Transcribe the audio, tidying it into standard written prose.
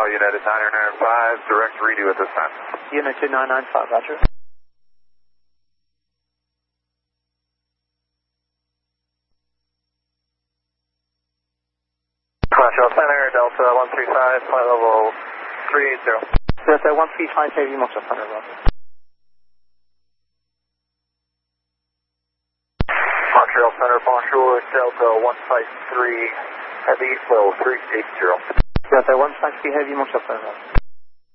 Montreal, United 995, direct redo at this time. United 995, roger. Montreal Center, Delta 135, flight level 380. Delta 135, heavy Montreal Center, roger. Montreal Center, bonjour, Delta 153, heavy, flow 380. Delta 153, heavy Montreal Center, roger.